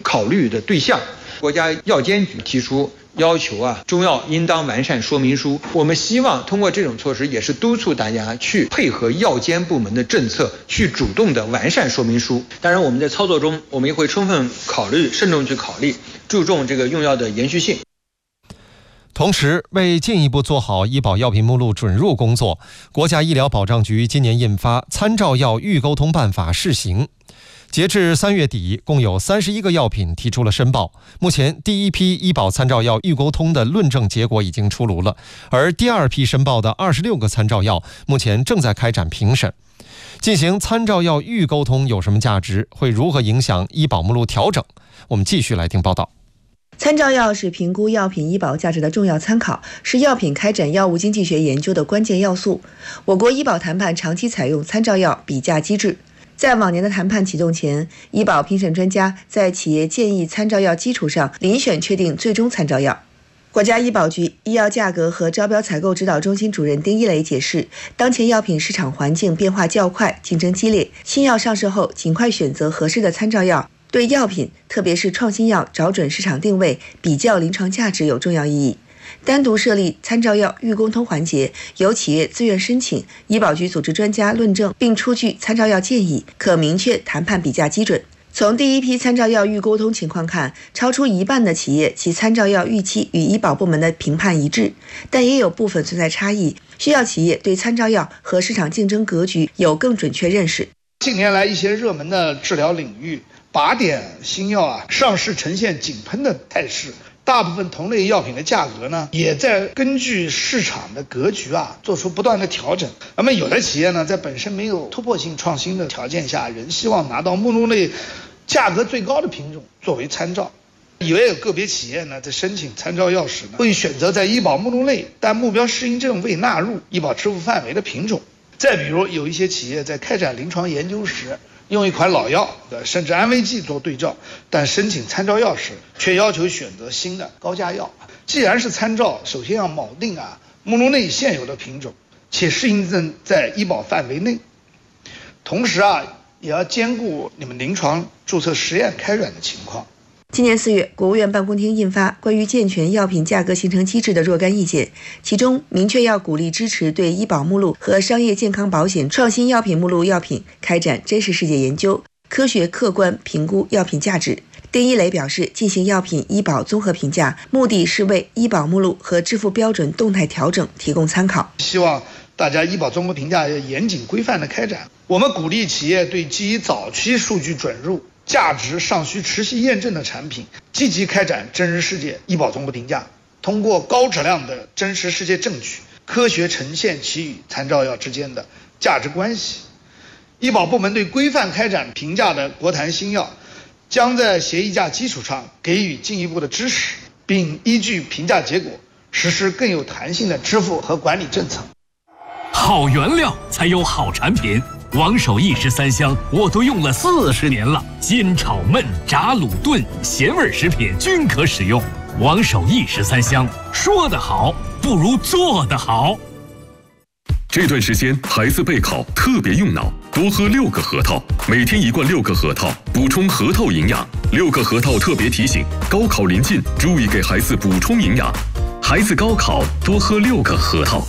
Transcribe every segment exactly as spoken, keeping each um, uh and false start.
考虑的对象。国家药监局提出要求啊，中药应当完善说明书。我们希望通过这种措施，也是督促大家去配合药监部门的政策，去主动的完善说明书。当然，我们在操作中，我们也会充分考虑、慎重去考虑，注重这个用药的延续性。 同时，为进一步做好医保药品目录准入工作，国家医疗保障局今年印发《参照药预沟通办法》试行。截至三月底，共有三十一个药品提出了申报。目前，第一批医保参照药预沟通的论证结果已经出炉了，而第二批申报的二十六个参照药目前正在开展评审。进行参照药预沟通有什么价值？会如何影响医保目录调整？我们继续来听报道。 参照药是评估药品医保价值的重要参考，是药品开展药物经济学研究的关键要素。我国医保谈判长期采用参照药比价机制。在往年的谈判启动前，医保评审专家在企业建议参照药基础上遴选确定最终参照药。国家医保局医药价格和招标采购指导中心主任丁一雷解释，当前药品市场环境变化较快，竞争激烈，新药上市后尽快选择合适的参照药，对药品特别是创新药找准市场定位、比较临床价值有重要意义。单独设立参照药预沟通环节，由企业自愿申请，医保局组织专家论证并出具参照药建议，可明确谈判比价基准。从第一批参照药预沟通情况看，超出一半的企业其参照药预期与医保部门的评判一致，但也有部分存在差异，需要企业对参照药和市场竞争格局有更准确认识。 近年来，一些热门的治疗领域，靶点新药啊上市呈现井喷的态势。大部分同类药品的价格呢，也在根据市场的格局啊，做出不断的调整。那么有的企业呢，在本身没有突破性创新的条件下，仍希望拿到目录内价格最高的品种作为参照。也有个别企业呢，在申请参照药时呢，会选择在医保目录内，但目标适应症未纳入医保支付范围的品种。再比如，有一些企业在开展临床研究时，用一款老药甚至安慰剂做对照，但申请参照药时却要求选择新的高价药。既然是参照，首先要铆定啊目录内现有的品种，且适应症在医保范围内，同时啊也要兼顾你们临床注册实验开展的情况。 今年四月，国务院办公厅印发关于健全药品价格形成机制的若干意见，其中明确要鼓励支持对医保目录和商业健康保险创新药品目录药品开展真实世界研究，科学客观评估药品价值。丁一雷表示，进行药品医保综合评价，目的是为医保目录和支付标准动态调整提供参考。 希望大家医保综合评价要严谨规范的开展。我们鼓励企业对基于早期数据准入、价值尚需持续验证的产品，积极开展真实世界医保综合评价，通过高质量的真实世界证据，科学呈现其与参照药之间的价值关系。医保部门对规范开展评价的国谈新药，将在协议价基础上给予进一步的支持，并依据评价结果实施更有弹性的支付和管理政策。 好原料才有好产品。王守义十三香我都用了四十年了，煎炒焖炸卤炖咸味食品均可使用。王守义十三香，说得好不如做得好。 这段时间孩子备考特别用脑，多喝六个核桃，每天一罐六个核桃，补充核桃营养。六个核桃特别提醒，高考临近，注意给孩子补充营养。孩子高考多喝六个核桃。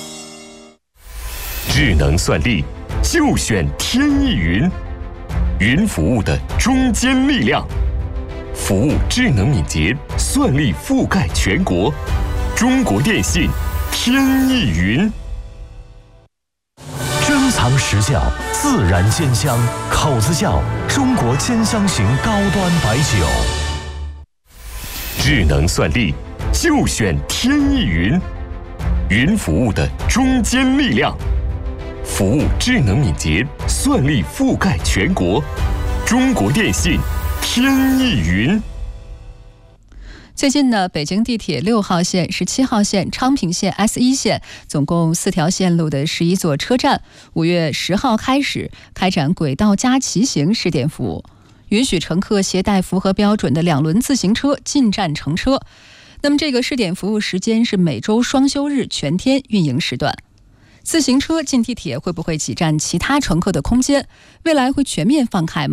智能算力就选天翼云，云服务的中坚力量，服务智能敏捷，算力覆盖全国。中国电信天翼云。 珍藏实窖，自然鲜香，口子窖中国兼香型高端白酒。 智能算力就选天翼云，云服务的中坚力量。服务智能敏捷，算力覆盖全国。中国电信天翼云。 最近呢，北京地铁六号线、十七号线、昌平线 S 一 线总共四条线路的十一座车站，五月十号开始开展轨道加骑行试点服务，允许乘客携带符合标准的两轮自行车进站乘车。那么这个试点服务时间是每周双休日全天运营时段。自行车进地铁会不会挤占其他乘客的空间？未来会全面放开吗？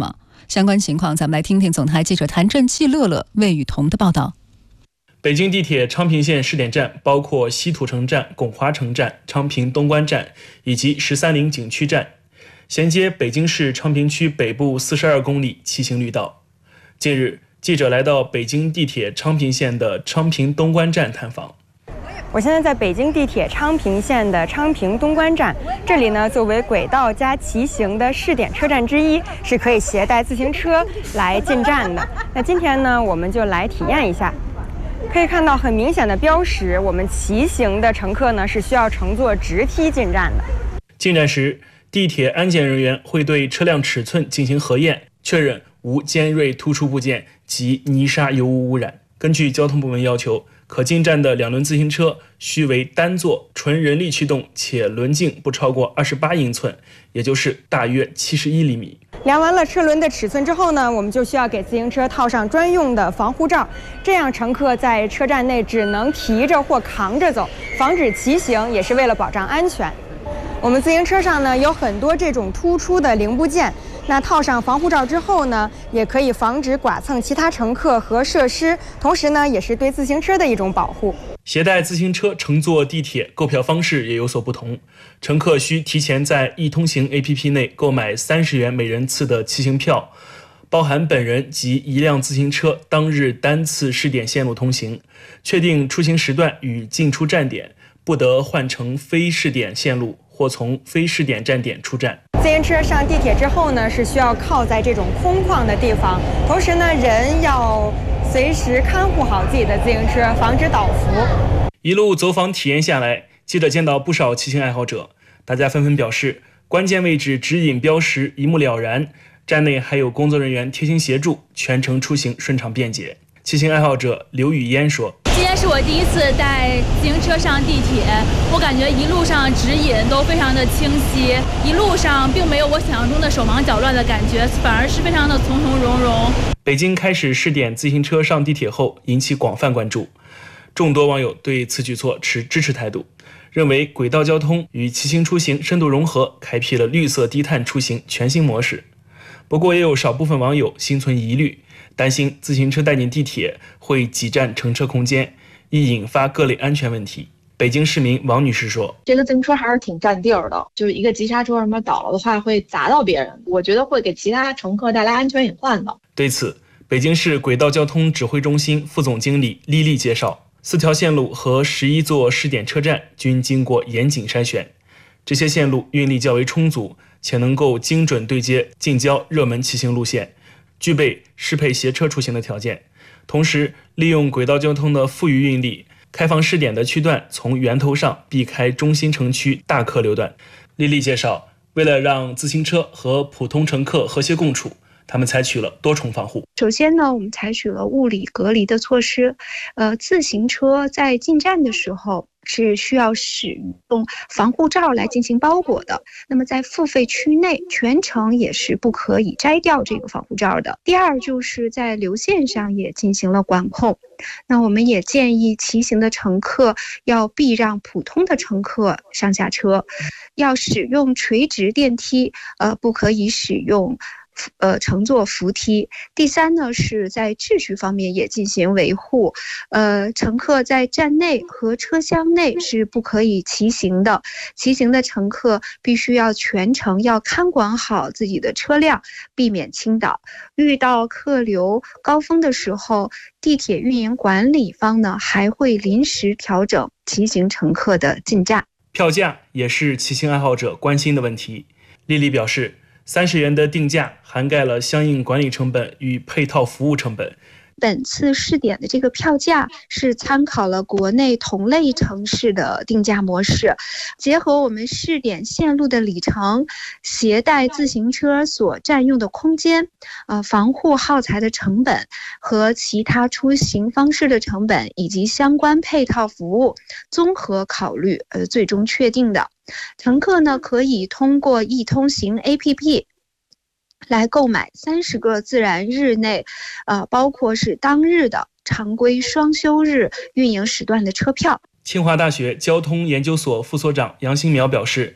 相关情况，咱们来听听总台记者谭震、季乐乐、魏雨桐的报道。 北京地铁昌平线试点站包括西土城站、拱华城站、昌平东关站以及十三陵景区站，衔接北京市昌平区北部四十二公里骑行绿道。近日，记者来到北京地铁昌平线的昌平东关站探访。 我现在在北京地铁昌平线的昌平东关站，这里呢作为轨道加骑行的试点车站之一，是可以携带自行车来进站的。那今天呢，我们就来体验一下。可以看到很明显的标识，我们骑行的乘客呢是需要乘坐直梯进站的。 进站时，地铁安检人员会对车辆尺寸进行核验，确认无尖锐突出部件及泥沙油污污染。根据交通部门要求，可进站的两轮自行车需为单座、纯人力驱动，且轮径不超过二十八英寸，也就是大约七十一厘米。 量完了车轮的尺寸之后呢，我们就需要给自行车套上专用的防护罩，这样乘客在车站内只能提着或扛着走，防止骑行，也是为了保障安全。我们自行车上呢有很多这种突出的零部件，那套上防护罩之后呢，也可以防止剐蹭其他乘客和设施，同时呢也是对自行车的一种保护。 携带自行车乘坐地铁购票方式也有所不同，乘客需提前在易通行 A P P 内购买三十元每人次的骑行票，包含本人及一辆自行车当日单次试点线路通行，确定出行时段与进出站点，不得换乘非试点线路或从非试点站点出站。 自行车上地铁之后呢，是需要靠在这种空旷的地方，同时呢，人要随时看护好自己的自行车，防止倒伏。 一路走访体验下来，记者见到不少骑行爱好者，大家纷纷表示，关键位置指引标识一目了然，站内还有工作人员贴心协助，全程出行顺畅便捷。骑行爱好者刘雨嫣说：“ 今天是我第一次带自行车上地铁，我感觉一路上指引都非常的清晰，一路上并没有我想象中的手忙脚乱的感觉，反而是非常的从从容容。” 北京开始试点自行车上地铁后，引起广泛关注，众多网友对此举措持支持态度，认为轨道交通与骑行出行深度融合，开辟了绿色低碳出行全新模式。不过，也有少部分网友心存疑虑，担心自行车带进地铁会挤占乘车空间，易引发各类安全问题。北京市民王女士说：“ 这个自行车还是挺占地儿的，就是一个急刹车什么倒了的话会砸到别人，我觉得会给其他乘客带来安全隐患的。” 对此，北京市轨道交通指挥中心副总经理丽丽介绍，四条线路和十一座试点车站均经过严谨筛选，这些线路运力较为充足，且能够精准对接近郊热门骑行路线，具备适配携车出行的条件。同时，利用轨道交通的富余运力，开放试点的区段从源头上避开中心城区大客流段。丽丽介绍，为了让自行车和普通乘客和谐共处，他们采取了多重防护。 首先呢，我们采取了物理隔离的措施。呃，自行车在进站的时候是需要使用防护罩来进行包裹的。那么在付费区内，全程也是不可以摘掉这个防护罩的。第二，就是在流线上也进行了管控。那我们也建议骑行的乘客要避让普通的乘客上下车，要使用垂直电梯，呃，不可以使用呃，乘坐扶梯。第三呢，是在秩序方面也进行维护。呃，乘客在站内和车厢内是不可以骑行的。骑行的乘客必须要全程要看管好自己的车辆，避免倾倒。遇到客流高峰的时候，地铁运营管理方呢还会临时调整骑行乘客的进站。 票价也是骑行爱好者关心的问题。丽丽表示，三十元的定价涵盖了相应管理成本与配套服务成本。 本次试点的这个票价是参考了国内同类城市的定价模式，结合我们试点线路的里程、携带自行车所占用的空间、呃防护耗材的成本和其他出行方式的成本以及相关配套服务综合考虑，呃最终确定的。乘客呢可以通过易通行 A P P来购买三十个自然日内，呃，包括是当日的常规双休日运营时段的车票。 清华大学交通研究所副所长杨新苗表示，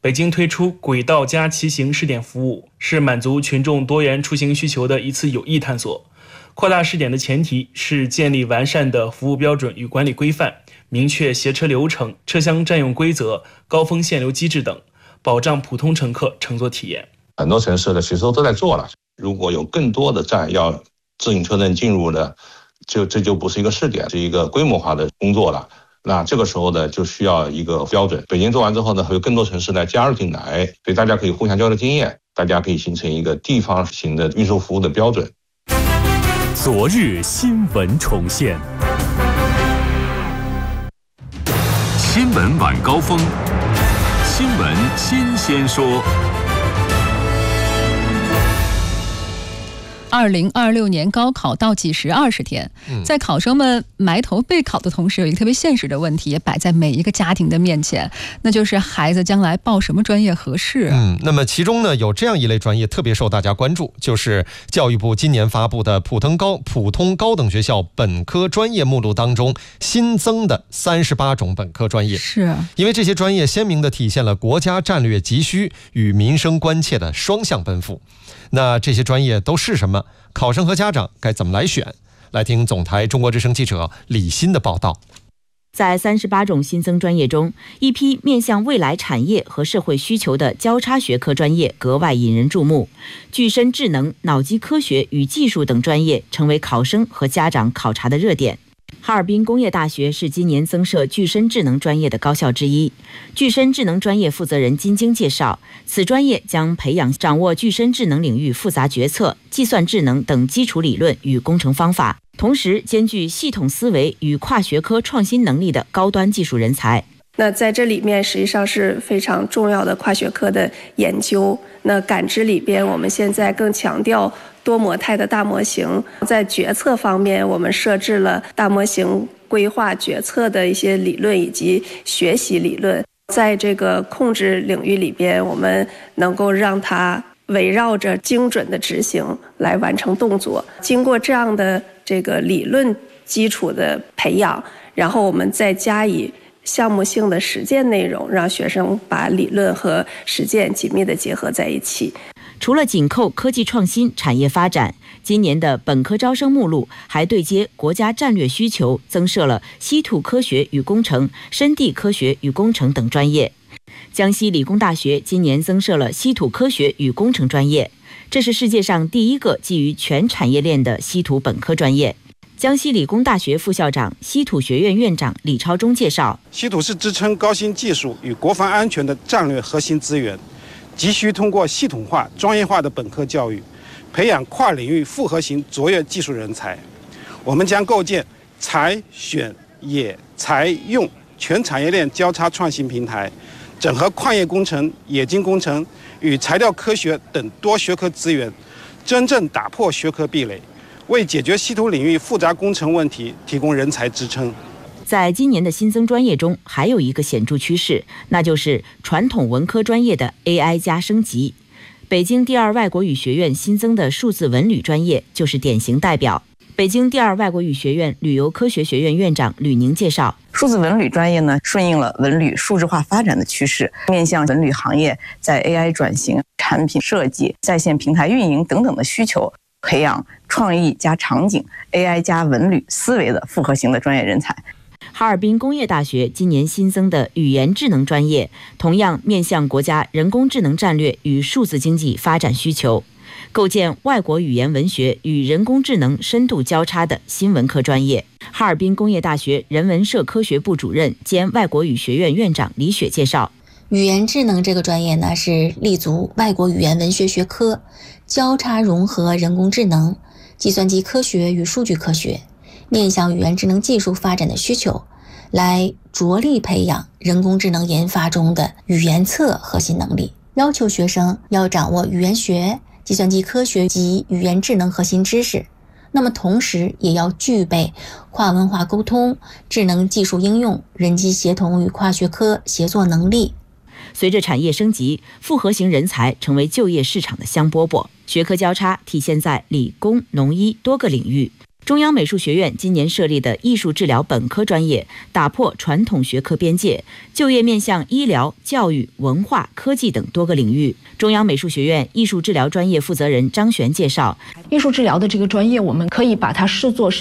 北京推出轨道加骑行试点服务，是满足群众多元出行需求的一次有益探索。扩大试点的前提是建立完善的服务标准与管理规范，明确携车流程、车厢占用规则、高峰限流机制等，保障普通乘客乘坐体验。 很多城市呢，其实都在做了。如果有更多的站要自行车能进入呢，就这就不是一个试点，是一个规模化的工作了。那这个时候呢，就需要一个标准。北京做完之后呢，会有更多城市呢加入进来，所以大家可以互相交流经验，大家可以形成一个地方型的运输服务的标准。 昨日新闻重现， 新闻晚高峰，新闻新鲜说。 二零二六年高考倒计时二十天，在考生们埋头备考的同时，有一个特别现实的问题也摆在每一个家庭的面前，那就是孩子将来报什么专业合适、啊、 嗯，那么其中呢，有这样一类专业特别受大家关注，就是教育部今年发布的普通高普通高等学校本科专业目录当中新增的三十八种本科专业。 是因为这些专业鲜明地体现了国家战略急需与民生关切的双向奔赴。那这些专业都是什么？考生和家长该怎么来选？来听总台中国之声记者李欣的报道。 在三十八种新增专业中，一批面向未来产业和社会需求的交叉学科专业格外引人注目。具身智能、脑机科学与技术等专业成为考生和家长考察的热点。哈尔滨工业大学是今年增设具身智能专业的高校之一。具身智能专业负责人金晶介绍，此专业将培养掌握具身智能领域复杂决策、计算智能等基础理论与工程方法，同时兼具系统思维与跨学科创新能力的高端技术人才。 那在这里面实际上是非常重要的跨学科的研究。那感知里边，我们现在更强调多模态的大模型。在决策方面，我们设置了大模型规划决策的一些理论以及学习理论。在这个控制领域里边，我们能够让它围绕着精准的执行来完成动作。经过这样的这个理论基础的培养，然后我们再加以项目性的实践内容，让学生把理论和实践紧密地结合在一起。 除了紧扣科技创新、产业发展，今年的本科招生目录还对接国家战略需求，增设了稀土科学与工程、深地科学与工程等专业。江西理工大学今年增设了稀土科学与工程专业，这是世界上第一个基于全产业链的稀土本科专业。江西理工大学副校长、稀土学院院长李超忠介绍， 稀土是支撑高新技术与国防安全的战略核心资源，急需通过系统化、专业化的本科教育，培养跨领域复合型卓越技术人才。我们将构建采、选、冶、材、用全产业链交叉创新平台，整合矿业工程、冶金工程与材料科学等多学科资源，真正打破学科壁垒，为解决稀土领域复杂工程问题提供人才支撑。 在今年的新增专业中，还有一个显著趋势，那就是传统文科专业的 A I 加升级。北京第二外国语学院新增的数字文旅专业就是典型代表。北京第二外国语学院旅游科学学院院长吕宁介绍， 数字文旅专业呢，顺应了文旅数字化发展的趋势，面向文旅行业在 A I 转型、产品设计、在线平台运营等等的需求，培养创意加场景、A I 加文旅思维的复合型的专业人才。 哈尔滨工业大学今年新增的语言智能专业，同样面向国家人工智能战略与数字经济发展需求，构建外国语言文学与人工智能深度交叉的新文科专业。哈尔滨工业大学人文社科学部主任兼外国语学院院长李雪介绍， 语言智能这个专业呢，是立足外国语言文学学科，交叉融合人工智能、计算机科学与数据科学，面向语言智能技术发展的需求，来着力培养人工智能研发中的语言侧核心能力，要求学生要掌握语言学、计算机科学及语言智能核心知识，那么同时也要具备跨文化沟通、智能技术应用、人机协同与跨学科协作能力。 随着产业升级，复合型人才成为就业市场的香饽饽，学科交叉体现在理工、农医多个领域。 中央美术学院今年设立的艺术治疗本科专业，打破传统学科边界，就业面向医疗、教育、文化、科技等多个领域。中央美术学院艺术治疗专业负责人张璇介绍， 艺术治疗的这个专业，我们可以把它视作是